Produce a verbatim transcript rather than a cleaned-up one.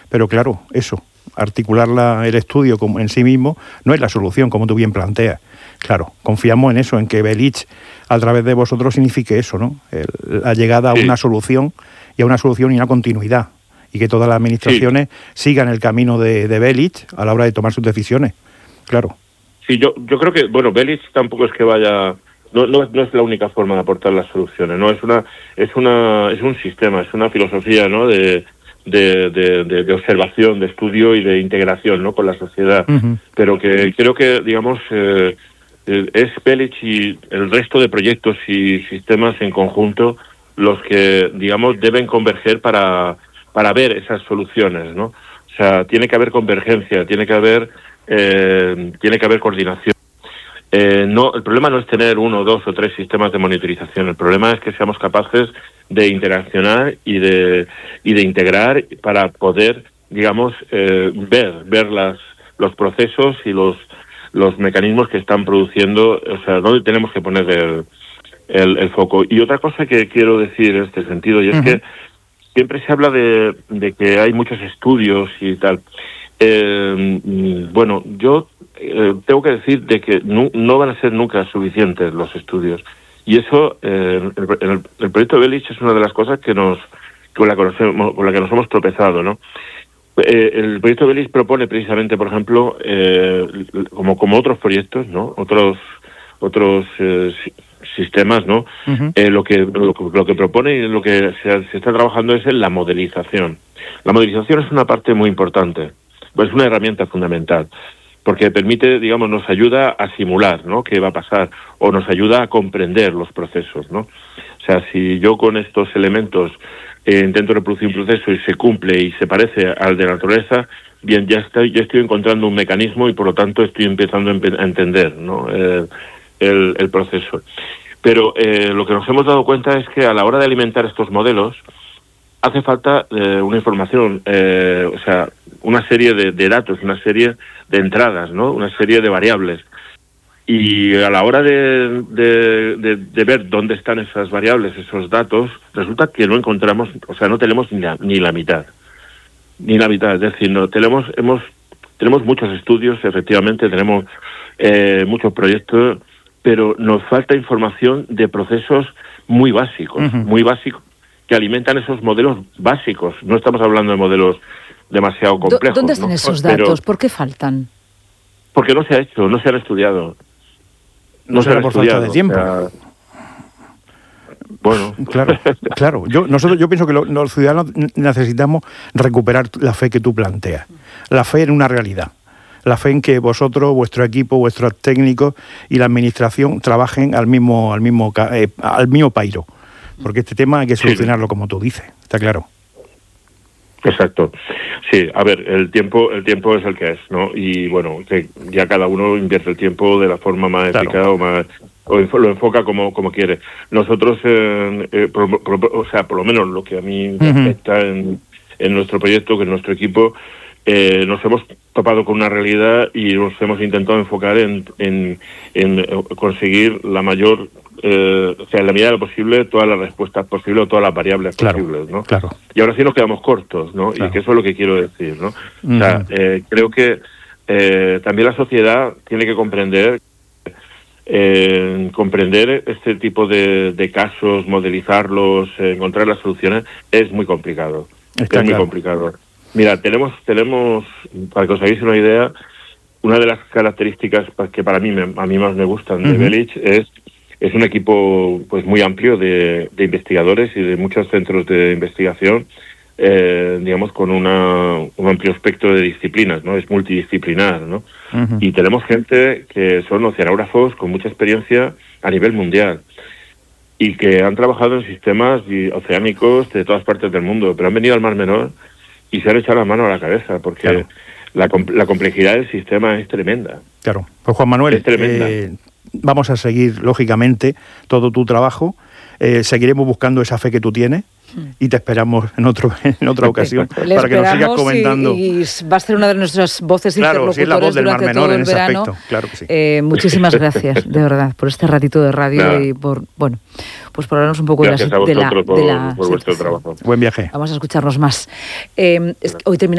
Pero claro, eso, articular la, el estudio como en sí mismo no es la solución, como tú bien planteas. Claro, confiamos en eso, en que Belich, a través de vosotros, signifique eso, ¿no? El, la llegada sí. a una solución y a una solución y una continuidad. Y que todas las administraciones sí. sigan el camino de, de Belich a la hora de tomar sus decisiones. Claro. Sí, yo yo creo que, bueno, Belich tampoco es que vaya... No, no, no es la única forma de aportar las soluciones, ¿no? Es una es una es un sistema, es una filosofía, ¿no? De, de, de, de, de observación, de estudio y de integración, ¿no? Con la sociedad. Uh-huh. Pero que creo que, digamos, eh, es Belich y el resto de proyectos y sistemas en conjunto los que, digamos, deben converger para... para ver esas soluciones, ¿no? O sea, tiene que haber convergencia, tiene que haber eh, tiene que haber coordinación. Eh, no, el problema no es tener uno, dos o tres sistemas de monitorización. El problema es que seamos capaces de interaccionar y de y de integrar para poder, digamos, eh, ver ver las los procesos y los los mecanismos que están produciendo, o sea, dónde tenemos que poner el el, el foco. Y otra cosa que quiero decir en este sentido, y es uh-huh. que siempre se habla de, de que hay muchos estudios y tal. Eh, bueno, yo eh, tengo que decir de que no, no van a ser nunca suficientes los estudios. Y eso, eh, el, el, el proyecto de Belich es una de las cosas que nos con la, conocemos, con la que nos hemos tropezado, ¿no? Eh, el proyecto de Belich propone precisamente, por ejemplo, eh, como, como otros proyectos, ¿no? Otros otros eh, sistemas, ¿no? Uh-huh. Eh, lo que lo, lo que propone y lo que se, se está trabajando es en la modelización. La modelización es una parte muy importante, pues es una herramienta fundamental, porque permite, digamos, nos ayuda a simular, ¿no? Qué va a pasar, o nos ayuda a comprender los procesos, ¿no? O sea, si yo con estos elementos eh, intento reproducir un proceso y se cumple y se parece al de la naturaleza, bien, ya estoy, ya estoy encontrando un mecanismo y por lo tanto estoy empezando a entender, ¿no? Eh, el, el proceso. Pero eh, lo que nos hemos dado cuenta es que a la hora de alimentar estos modelos hace falta eh, una información, eh, o sea, una serie de, de datos, una serie de entradas, ¿no? Una serie de variables. Y a la hora de, de, de, de ver dónde están esas variables, esos datos, resulta que no encontramos, o sea, no tenemos ni la, ni la mitad. Ni la mitad, es decir, no tenemos, hemos, tenemos muchos estudios, efectivamente, tenemos eh, muchos proyectos, pero nos falta información de procesos muy básicos, uh-huh. muy básicos, que alimentan esos modelos básicos. No estamos hablando de modelos demasiado complejos. ¿Dónde están ¿no? esos Pero, datos? ¿Por qué faltan? Porque no se ha hecho, no se han estudiado. No, no se han por estudiado. Falta de tiempo. O sea, bueno, claro, claro. Yo, nosotros, yo pienso que lo, los ciudadanos necesitamos recuperar la fe que tú planteas, la fe en una realidad. La fe en que vosotros, vuestro equipo, vuestros técnicos y la administración trabajen al mismo al mismo eh, al mismo pairo, porque este tema hay que solucionarlo, sí. como tú dices, está claro. Exacto. Sí, a ver, el tiempo el tiempo es el que es, ¿no? Y bueno, que ya cada uno invierte el tiempo de la forma más claro. eficaz o más o lo enfoca como como quiere. Nosotros, eh, eh, por, por, o sea, por lo menos lo que a mí me afecta uh-huh. en, en nuestro proyecto, que en nuestro equipo, Eh, nos hemos topado con una realidad y nos hemos intentado enfocar en, en, en conseguir la mayor, eh, o sea, en la medida de lo posible, todas las respuestas posibles o todas las variables claro, posibles, ¿no? Claro. Y ahora sí nos quedamos cortos, ¿no? Claro. Y que eso es lo que quiero decir, ¿no? Uh-huh. O sea, eh, creo que eh, también la sociedad tiene que comprender eh, comprender este tipo de, de casos, modelizarlos, eh, encontrar las soluciones, es muy complicado. Está es muy claro. complicado. Mira, tenemos, tenemos, para que os hagáis una idea, una de las características que para mí, me, a mí más me gustan de uh-huh. Belich es, es un equipo pues muy amplio de, de investigadores y de muchos centros de investigación, eh, digamos, con una, un amplio espectro de disciplinas, ¿no? Es multidisciplinar, ¿no? Uh-huh. Y tenemos gente que son oceanógrafos con mucha experiencia a nivel mundial y que han trabajado en sistemas oceánicos de todas partes del mundo, pero han venido al Mar Menor y se han echado la mano a la cabeza, porque claro. la, la complejidad del sistema es tremenda. Claro. Pues Juan Manuel, es tremenda. Eh, vamos a seguir, lógicamente, todo tu trabajo. Eh, seguiremos buscando esa fe que tú tienes y te esperamos en otro en otra ocasión Le para que nos sigas comentando. Y, y va a ser una de nuestras voces claro, interlocutores sí, es la voz del durante Mar Menor todo en el ese verano. Aspecto. Claro que sí. Eh, muchísimas gracias, de verdad, por este ratito de radio claro. y por, bueno, pues por hablarnos un poco gracias de la, a vosotros de la, por, de la por vuestro trabajo. Buen viaje. Vamos a escucharnos más. Eh, es, hoy terminamos